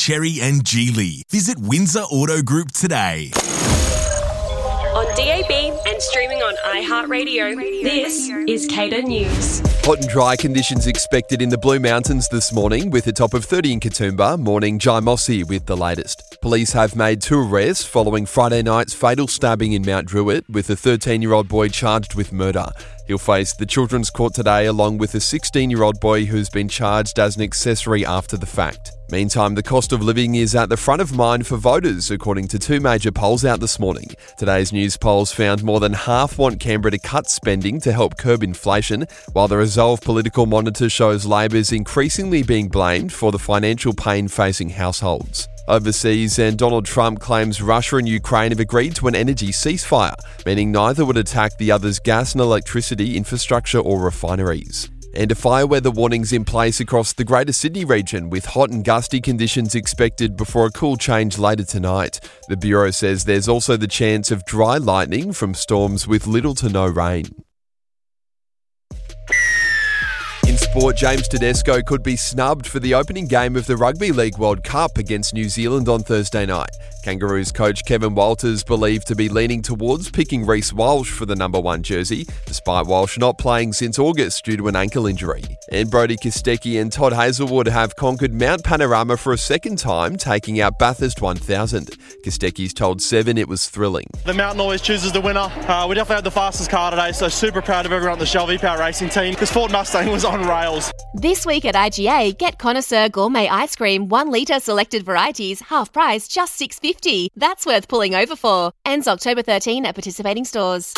Cherry and Geely. Visit Windsor Auto Group today. On DAB and streaming on iHeartRadio, this is Cater News. Hot and dry conditions expected in the Blue Mountains this morning with a top of 30 in Katoomba. Morning, Jai Mossy with the latest. Police have made 2 arrests following Friday night's fatal stabbing in Mount Druitt with a 13-year-old boy charged with murder. He'll face the Children's Court today along with a 16-year-old boy who's been charged as an accessory after the fact. Meantime, the cost of living is at the front of mind for voters, according to 2 major polls out this morning. Today's news polls found more than half want Canberra to cut spending to help curb inflation, while the Resolve Political Monitor shows Labor is increasingly being blamed for the financial pain facing households. Overseas, and Donald Trump claims Russia and Ukraine have agreed to an energy ceasefire, meaning neither would attack the other's gas and electricity infrastructure or refineries. And a fire weather warning's in place across the Greater Sydney region, with hot and gusty conditions expected before a cool change later tonight. The Bureau says there's also the chance of dry lightning from storms with little to no rain. In sport, James Tedesco could be snubbed for the opening game of the Rugby League World Cup against New Zealand on Thursday night. Kangaroos coach Kevin Walters believed to be leaning towards picking Reece Walsh for the number 1 jersey, despite Walsh not playing since August due to an ankle injury. And Brodie Kostecki and Todd Hazelwood have conquered Mount Panorama for a second time, taking out Bathurst 1000. Kostecki's told Seven it was thrilling. The mountain always chooses the winner. We definitely had the fastest car today, so super proud of everyone on the Shell V-Power Racing team. This Ford Mustang was on rails. This week at IGA, get Connoisseur Gourmet Ice Cream 1 litre selected varieties, half price, just $6.50. That's worth pulling over for. Ends October 13 at participating stores.